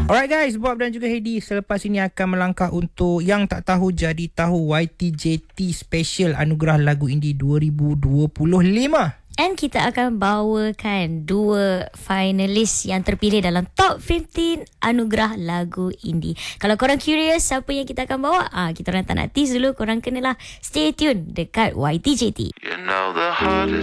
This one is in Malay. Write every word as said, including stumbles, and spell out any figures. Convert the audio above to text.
Alright guys, Bob dan juga Heidi selepas ini akan melangkah untuk yang tak tahu jadi tahu Y T J T Special Anugerah Lagu Indie dua ribu dua puluh lima. Dan kita akan bawakan dua finalis yang terpilih dalam Top lima belas Anugerah Lagu Indie. Kalau korang curious siapa yang kita akan bawa, ah, kita orang tak nak tease dulu. Korang kenalah stay tune dekat Y T J T. You know the